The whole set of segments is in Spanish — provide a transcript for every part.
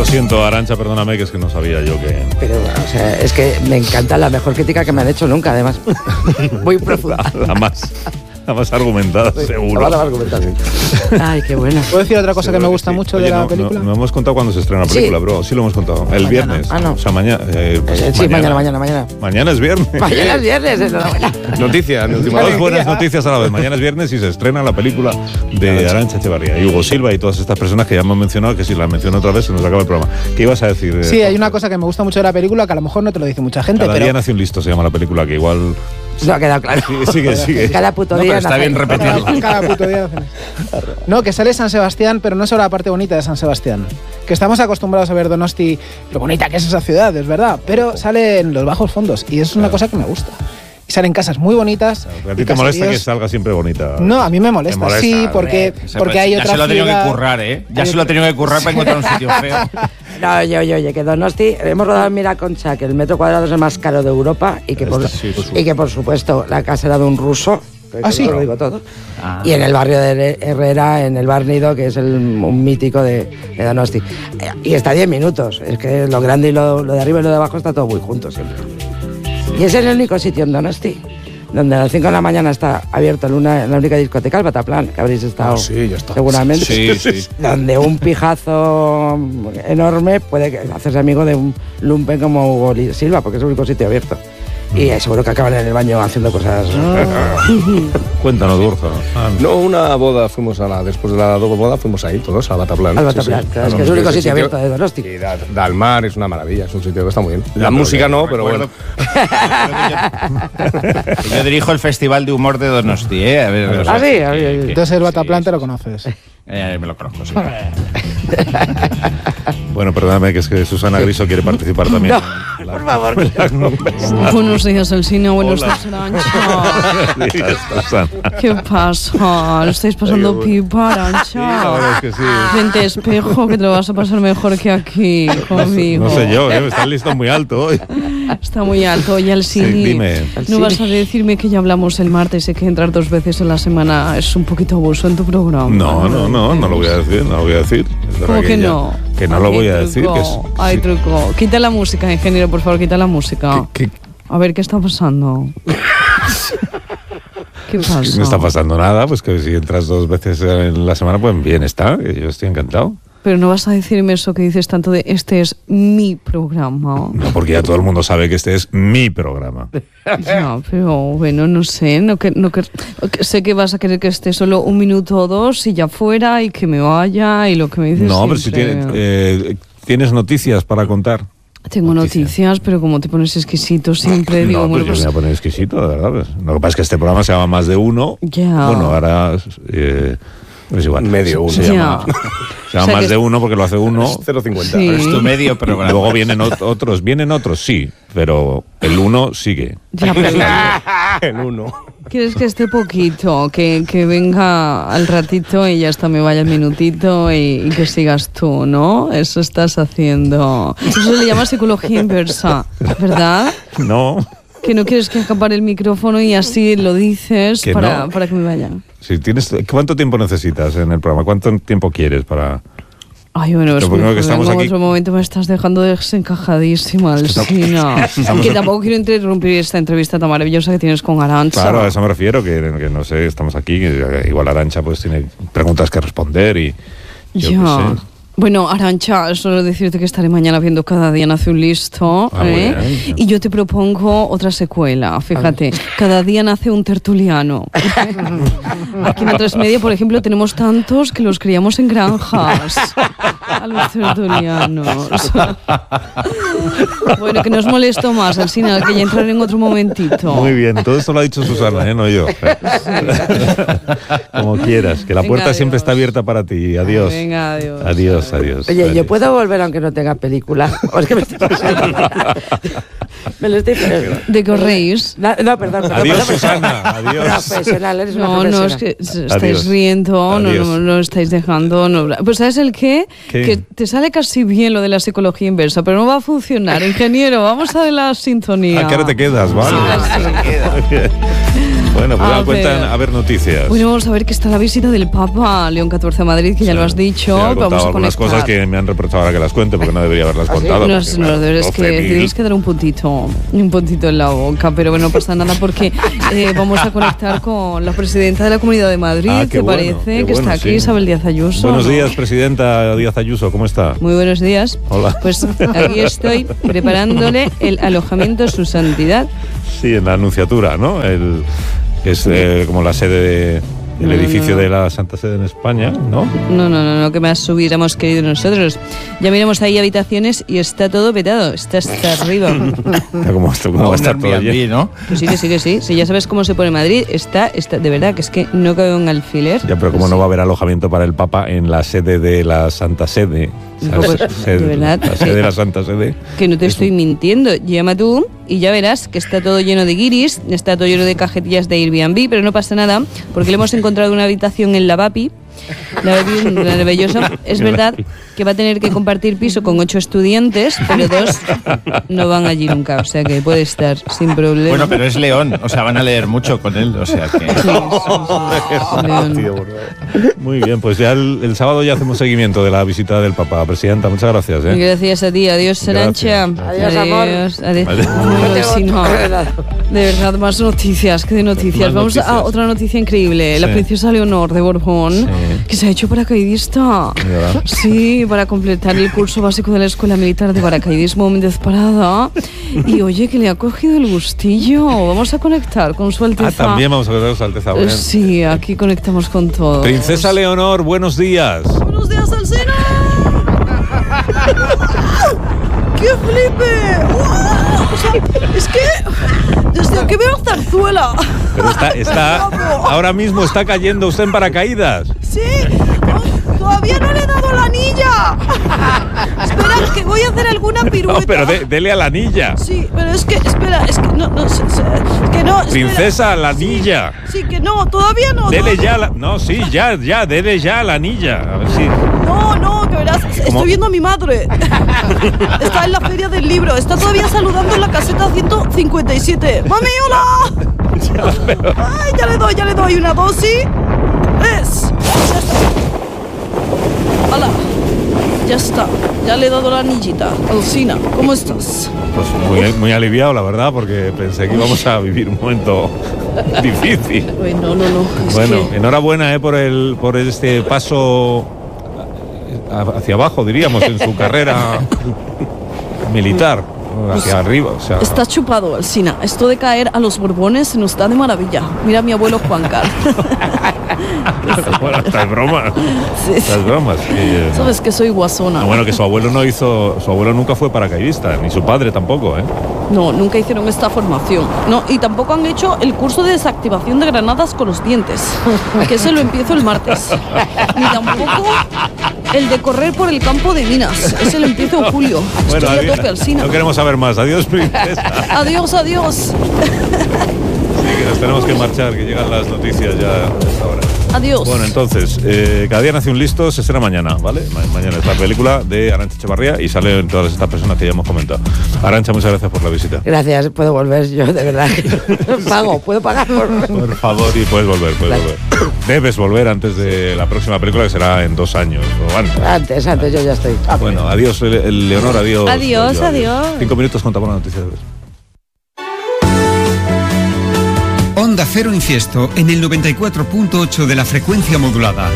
Lo siento, Arantxa, perdóname, que es que no sabía yo que... Pero, o sea, es que me encanta, la mejor crítica que me han hecho nunca, además. Muy profunda. La más argumentada, seguro. La más argumentada, sí. Ay, qué buena. ¿Puedo decir otra cosa que me gusta mucho de la película? No hemos contado cuándo se estrena la película, bro. Sí lo hemos contado. El viernes. Ah, no. O sea, mañana. Sí, mañana. Mañana es viernes. Mañana es viernes, enhorabuena. Noticia. Dos buenas noticias a la vez. Mañana es viernes y se estrena la película de Arantxa Echevarría y Hugo Silva y todas estas personas que ya hemos mencionado, que si las menciono otra vez se nos acaba el programa. ¿Qué ibas a decir? Sí, hay una cosa que me gusta mucho de la película que a lo mejor no te lo dice mucha gente, Cada día nace un listo, se llama la película, que igual... No ha quedado claro. Sigue. Cada puto día. Está bien repetirlo. Cada puto día hacen eso. No, que sale San Sebastián, pero no solo la parte bonita de San Sebastián. Que estamos acostumbrados a ver Donosti, lo bonita que es esa ciudad, es verdad. Pero sale en los bajos fondos y es una cosa que me gusta. Y salen casas muy bonitas. ¿A ti te molesta que salga siempre bonita? No, a mí me molesta, sí, porque hay otra ciudad. Ya se lo ha tenido que currar, ¿eh? Ya se lo ha tenido que currar para encontrar un sitio feo. No, oye, que Donosti, hemos rodado en Miraconcha, que el metro cuadrado es el más caro de Europa y que por supuesto la casa era de un ruso. Sí. Lo digo todo. Y en el barrio de Herrera, en el Bar Nido, que es un mítico de Donosti. Y está a 10 minutos. Es que lo grande y lo de arriba y lo de abajo está todo muy junto siempre. Y es el único sitio en Donosti donde a las 5 de la mañana está abierto la única discoteca, el Bataplan, que habréis estado seguramente. Sí. Donde un pijazo enorme puede hacerse amigo de un lumpen como Hugo Silva, porque es el único sitio abierto. Y seguro que acaban en el baño haciendo cosas. Cuéntanos, Borja. No, una boda después de la doble boda fuimos ahí todos al Bataplan. Al Bataplan, claro, es que es el único sitio abierto de Donosti. Y da al mar, es una maravilla, es un sitio que está muy bien. La música no, pero bueno. Yo dirijo el Festival de Humor de Donosti, ¿eh? A ver, sí. Entonces el Bataplan te lo conoces. Me lo conozco, sí. Bueno, perdóname, que es que Susana Griso quiere participar también. No, por favor. Buenos días, Alsina. Buenos días, Arantxa. ¿Qué pasa? ¿Lo estáis pasando pipa, Arantxa? Sí, la verdad es que sí. Vente, espejo, que te lo vas a pasar mejor que aquí conmigo. No sé yo, está el listón muy alto hoy. Está muy alto. Y Alsini, Sí, dime. ¿no vas a decirme que ya hablamos el martes y que entrar 2 veces en la semana es un poquito abuso en tu programa? No lo voy a decir, ¿Cómo que no? Que no lo voy a decir. Hay truco. Quita la música, ingeniero, por favor, quita la música. A ver, ¿qué está pasando? ¿Qué pasa? No está pasando nada, pues que si entras 2 veces en la semana, pues bien está, que yo estoy encantado. Pero no vas a decirme eso que dices tanto de este es mi programa. No, porque ya todo el mundo sabe que este es mi programa. Ya, pero bueno, no sé, sé que vas a querer que esté solo 1 minuto o 2 y ya fuera y que me vaya y lo que me dices. No, pero si tienes noticias para contar. Tengo noticias, pero como te pones exquisito siempre, digo, no, pues yo me voy a poner exquisito, de verdad. Pues. Lo que pasa es que este programa se llama Más de Uno. Ya. Bueno, ahora es igual. Medio uno. Se llama Más de Uno porque lo hace uno. 0,50. Sí. Es tu medio programa. Luego vienen otros, sí, pero el uno sigue. Ya, pero En uno. ¿quieres que esté poquito? Que venga al ratito y ya hasta me vaya el minutito y que sigas tú, ¿no? Eso estás haciendo. Eso se le llama psicología inversa, ¿verdad? No. Que no quieres que acapare el micrófono y así lo dices Que para no. que me vaya. Si ¿cuánto tiempo necesitas en el programa? ¿Cuánto tiempo quieres para...? Ay, bueno, es Supongo que estamos en aquí. otro momento me estás dejando desencajadísima, Alsina. Que tampoco quiero interrumpir esta entrevista tan maravillosa que tienes con Arantxa. Claro, a eso me refiero, que no sé, estamos aquí, que igual Arantxa pues tiene preguntas que responder y... Yo qué sé. Bueno, Arantxa, solo decirte que estaré mañana viendo Cada día nace un listo, Muy bien. Y yo te propongo otra secuela, fíjate, Cada día nace un tertuliano. Aquí en A3 Media, por ejemplo, tenemos tantos que los criamos en granjas, a los tertulianos. Bueno, que no os molesto más, Alsina, que ya entraré en otro momentito. Muy bien, todo esto lo ha dicho Susana, no yo. Como quieras, que la puerta Venga, siempre está abierta para ti. Adiós. Venga, adiós. Adiós. Oye, ¿yo puedo volver aunque no tenga película? ¿O es que me estoy me lo estoy perdiendo. ¿De qué os reís? No, perdón. Adiós, Susana. Adiós. Profesional, eres una No, profesional. es que estáis Adiós. riendo, Adiós. no estáis dejando. No. Pues ¿sabes el qué? ¿Qué? Que te sale casi bien lo de la psicología inversa, pero no va a funcionar. Ingeniero, vamos a ver la sintonía. ¿A qué hora te quedas? Vale. Sí, sí. Bueno, pues cuentan a ver noticias. Bueno, vamos a ver que está la visita del Papa León XIV a Madrid, que ya lo has dicho. Vamos a conectar algunas cosas que me han reprochado ahora que las cuente, porque no debería haberlas contado. No, tienes que dar un puntito en la boca, pero bueno, no pasa nada porque vamos a conectar con la presidenta de la Comunidad de Madrid, ¿te parece? Que está aquí, Isabel Díaz Ayuso. Buenos días, presidenta Díaz Ayuso, ¿cómo está? Muy buenos días. Hola. Pues aquí estoy preparándole el alojamiento a su santidad. Sí, en la Anunciatura, ¿no? Es como la sede del edificio de la Santa Sede en España, ¿no? No, que más hubiéramos querido nosotros. Ya miramos ahí habitaciones y está todo petado, está hasta arriba. ¿Cómo va a estar todo allí, ¿no? Pues sí que sí. Si ya sabes cómo se pone Madrid, está de verdad, que es que no cabe un alfiler. Ya, pero como no va a haber alojamiento para el Papa en la sede de la Santa Sede. De verdad. La sede de la Santa Sede. Que no te estoy mintiendo. Llama tú y ya verás que está todo lleno de guiris, está todo lleno de cajetillas de Airbnb, pero no pasa nada, porque le hemos encontrado una habitación en la Bapi. La Bapi, maravilloso. Es verdad que va a tener que compartir piso con 8 estudiantes, pero 2 no van allí nunca, o sea que puede estar sin problema. Bueno, pero es León, o sea, van a leer mucho con él, o sea que... Sí, León. Muy bien, pues ya el sábado ya hacemos seguimiento de la visita del Papa. Presidenta, muchas gracias. Gracias a ti, adiós Arancha. Adiós, amor. De verdad, más noticias, que de noticias. Vamos a otra noticia increíble. La princesa Leonor de Borbón, que se ha hecho paracaidista. Sí, para completar el curso básico de la Escuela Militar de Paracaidismo Méndez Parada. Y oye, que le ha cogido el gustillo. Vamos a conectar con su Alteza. También vamos a conectar con su Alteza. Bueno. Sí, aquí conectamos con todo. Princesa Leonor, buenos días. Buenos días, Alsina. ¡Qué flipe! ¡Wow! O sea, es que desde que veo Zarzuela. Pero está ahora mismo está cayendo usted en paracaídas. Sí. Todavía no le he dado la anilla. Espera, que voy a hacer alguna pirueta. No, pero dele a la anilla. Sí, pero es que, espera, es que no, es que no. Princesa, a la anilla. Sí, que no, todavía no. Dele ya la... No, sí, ya, dele ya a la anilla. A ver si... No, que verás, estoy viendo a mi madre. Está en la feria del libro, está todavía saludando en la caseta 157. ¡Mami, hola! Ay, ya le doy una dosis. ¡Hala! Ya está, ya le he dado la anillita. Alsina, ¿cómo estás? Pues muy aliviado, la verdad, porque pensé que íbamos a vivir un momento difícil. No. Bueno, enhorabuena por este paso hacia abajo, diríamos, en su carrera militar. Hacia arriba, o sea... Está chupado, Alsina. Esto de caer a los Borbones se nos da de maravilla. Mira a mi abuelo Juan Carlos. Bueno, estas bromas. Sí. Estas bromas. Sabes que soy guasona. No, bueno, que su abuelo nunca fue paracaidista, ni su padre tampoco, ¿eh? No, nunca hicieron esta formación. No, y tampoco han hecho el curso de desactivación de granadas con los dientes, que ese lo empiezo el martes. Ni tampoco el de correr por el campo de minas, ese lo empiezo en julio. Bueno, estoy a tope, Alsina. No queremos saber más. Adiós, princesa. Adiós. Sí, que nos tenemos que marchar, que llegan las noticias ya a esta hora. Adiós. Bueno, entonces, cada día nace un listo, se estrena mañana, ¿vale? Mañana esta película de Arantxa Echevarría y salen todas estas personas que ya hemos comentado. Arantxa, muchas gracias por la visita. Gracias, puedo volver yo, de verdad. Puedo pagar por favor, y puedes volver. Debes volver antes de la próxima película, que será en 2 años o antes. Antes, yo ya estoy. Bueno, adiós, Leonor, adiós. Adiós. 5 minutos, contamos la noticia. Onda Cero Infiesto en el 94.8 de la frecuencia modulada.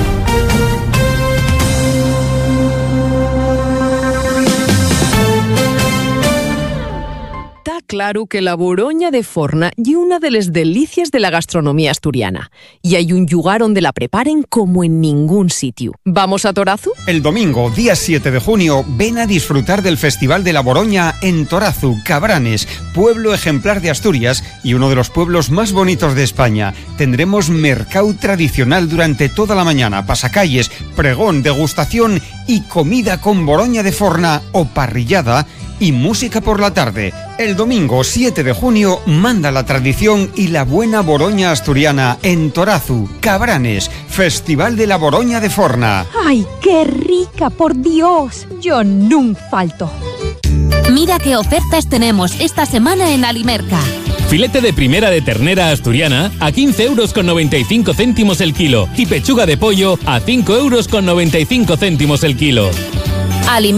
Claro que la Boroña de Forna y una de las delicias de la gastronomía asturiana. Y hay un lugar donde la preparen como en ningún sitio. ¿Vamos a Torazu? El domingo, día 7 de junio, ven a disfrutar del Festival de la Boroña en Torazu, Cabranes, pueblo ejemplar de Asturias y uno de los pueblos más bonitos de España. Tendremos mercado tradicional durante toda la mañana, pasacalles, pregón, degustación y comida con Boroña de Forna o parrillada y música por la tarde. El domingo 7 de junio manda la tradición y la buena Boroña asturiana en Torazu, Cabranes, Festival de la Boroña de Forna. ¡Ay, qué rica, por Dios! Yo nunca falto. Mira qué ofertas tenemos esta semana en Alimerca. Filete de primera de ternera asturiana a 15,95 € el kilo. Y pechuga de pollo a 5,95 € el kilo.